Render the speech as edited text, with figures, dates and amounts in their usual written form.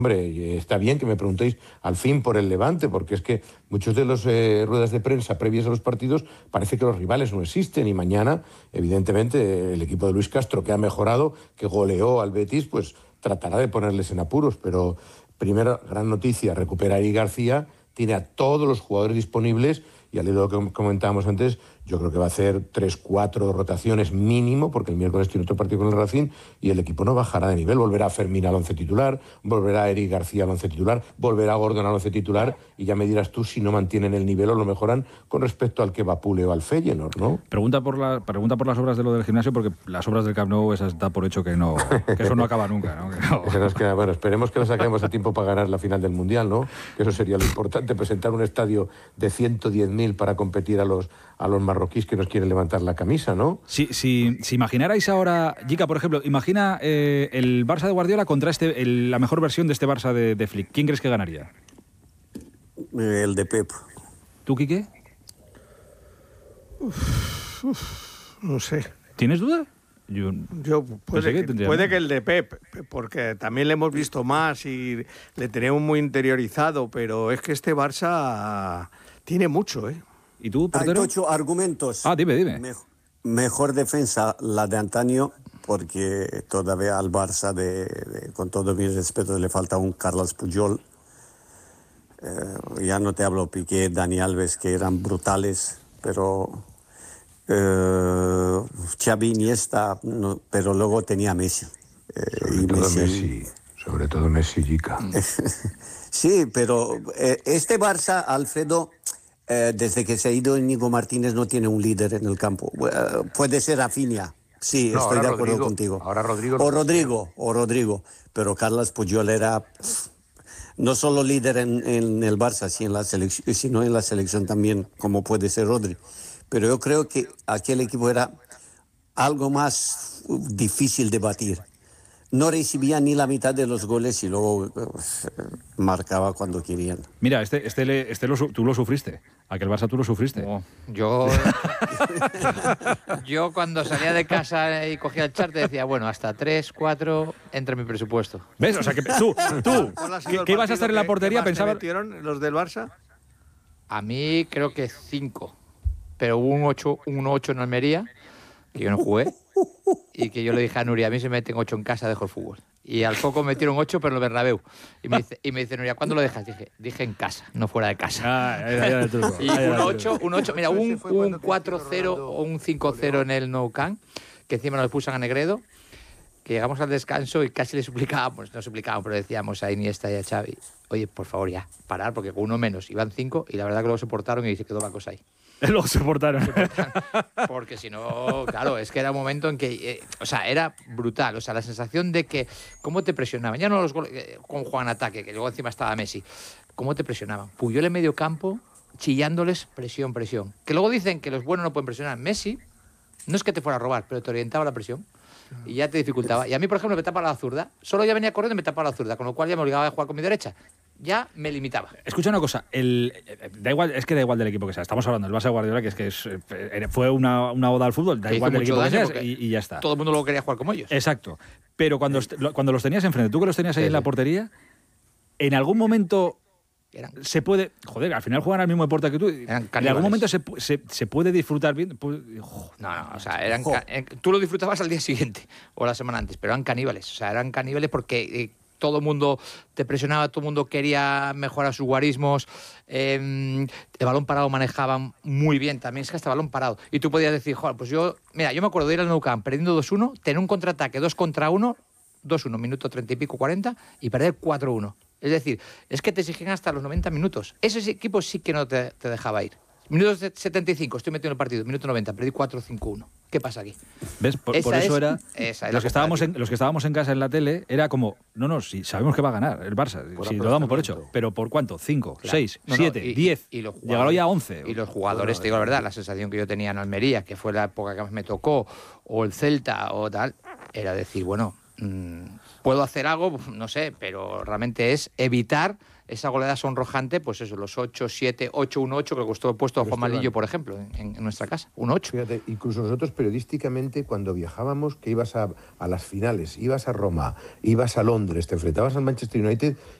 Hombre, está bien que me preguntéis al fin por el Levante, porque es que muchos de los ruedas de prensa previas a los partidos parece que los rivales no existen y mañana, evidentemente, el equipo de Luis Castro, que ha mejorado, que goleó al Betis, pues tratará de ponerles en apuros. Pero primera gran noticia, recupera a Eric García, tiene a todos los jugadores disponibles y al hilo de lo que comentábamos antes, yo creo que va a hacer 3-4 rotaciones mínimo, porque el miércoles tiene otro partido con el Racing y el equipo no bajará de nivel. Volverá Fermín al once titular, volverá Eric García al once titular, volverá Gordon al once titular y ya me dirás tú si no mantienen el nivel o lo mejoran con respecto al que va Pule o al Feyenoord, ¿no? Pregunta por las obras de lo del gimnasio, porque las obras del Camp Nou esas da por hecho que eso no acaba nunca, ¿no? Bueno, esperemos que lo saquemos a tiempo para ganar la final del Mundial, ¿no? Que eso sería lo importante, presentar un estadio de 110.000 para competir a los marroquíes que nos quieren levantar la camisa, ¿no? Si imaginarais ahora, Jica, por ejemplo, imagina el Barça de Guardiola contra la mejor versión de este Barça de Flick. ¿Quién crees que ganaría? El de Pep. ¿Tú, Quique? No sé. ¿Tienes duda? Yo puede que el de Pep, porque también le hemos visto más y le tenemos muy interiorizado, pero es que este Barça tiene mucho, ¿eh? ¿Y tú, portero? Hay 8 argumentos. Dime. Mejor defensa la de antaño, porque todavía al Barça, con todo mi respeto, le falta un Carles Puyol. Ya no te hablo Piqué, Dani Alves, que eran brutales, pero Xavi, Iniesta, no, pero luego tenía Messi. Sobre todo Messi, Jica. Sí, pero este Barça, Alfredo, desde que se ha ido Íñigo Martínez no tiene un líder en el campo. Puede ser Rafinha, sí, estoy de acuerdo contigo. Ahora Rodrigo. O Rodrigo. Pero Carles Puyol era no solo líder en el Barça, sino en la selección también, como puede ser Rodri. Pero yo creo que aquel equipo era algo más difícil de batir. No recibía ni la mitad de los goles y luego marcaba cuando querían. Mira, tú lo sufriste. Aquel Barça tú lo sufriste. No, yo cuando salía de casa y cogía el chart decía, bueno, hasta 3, 4 entra mi presupuesto. ¿Ves? O sea, que tú ¿qué ibas a hacer en la portería? ¿Pensaba metieron los del Barça? A mí creo que 5. Pero hubo un 8 en Almería, que yo no jugué, y que yo le dije a Nuria, a mí se me meten 8 en casa, dejo el fútbol. Y al poco metieron 8, pero en el Bernabéu. Y me dice Nuria, ¿cuándo lo dejas? Dije en casa, no fuera de casa. Y un 8, mira, un 4-0 o un 5-0 en el Nou Camp, que encima nos pusan a Negredo, que llegamos al descanso y casi le suplicábamos, pero decíamos a Iniesta y a Xavi, oye, por favor ya, parar, porque con uno menos iban 5 y la verdad que luego se portaron y se quedó la cosa ahí. Luego se portaron. Porque si no, claro, es que era un momento en que, era brutal. O sea, la sensación de que, ¿cómo te presionaban? Ya no los goles con Juan Ataque, que luego encima estaba Messi. ¿Cómo te presionaban? Puyol en medio campo, chillándoles presión. Que luego dicen que los buenos no pueden presionar. Messi, no es que te fuera a robar, pero te orientaba la presión. Y ya te dificultaba. Y a mí, por ejemplo, me tapaba la zurda. Solo ya venía corriendo y me tapaba la zurda, con lo cual ya me obligaba a jugar con mi derecha. Ya me limitaba. Escucha una cosa, da igual del equipo que sea. Estamos hablando del Barça de Guardiola, fue una oda al fútbol, da igual del equipo que sea y ya está. Todo el mundo luego quería jugar como ellos. Exacto. Pero cuando los tenías enfrente, tú que los tenías ahí en la portería, en algún momento se puede... Joder, al final juegan al mismo deporte que tú. En algún momento se puede disfrutar bien. No, o sea, tú lo disfrutabas al día siguiente o la semana antes, pero eran caníbales. O sea, eran caníbales porque... todo el mundo te presionaba, todo el mundo quería mejorar sus guarismos, el balón parado manejaban muy bien también, es que hasta balón parado. Y tú podías decir, joder, pues yo me acuerdo de ir al Nou Camp perdiendo 2-1, tener un contraataque 2 contra 1, 2-1, minuto 30 y pico, 40, y perder 4-1. Es decir, es que te exigían hasta los 90 minutos. Ese equipo sí que no te dejaba ir. Minuto 75, estoy metido en el partido. Minuto 90, perdí 4-5-1. ¿Qué pasa aquí? ¿Ves? Por eso era... Los que estábamos en casa en la tele, era como... No, sí, sabemos que va a ganar el Barça. Si lo damos por hecho. ¿Pero por cuánto? 5, 6, 7, 10. Llegaron ya a 11. Y los jugadores, te digo la verdad, la sensación que yo tenía en Almería, que fue la época que más me tocó, o el Celta o tal, era decir, bueno... ¿Puedo hacer algo? No sé, pero realmente es evitar esa goleada sonrojante, pues eso, los 8, 7, 8, 1, 8 que costó el puesto a Juan Malillo, por ejemplo, en nuestra casa. 1, 8. Fíjate, incluso nosotros periodísticamente, cuando viajábamos, que ibas a las finales, ibas a Roma, ibas a Londres, te enfrentabas al Manchester United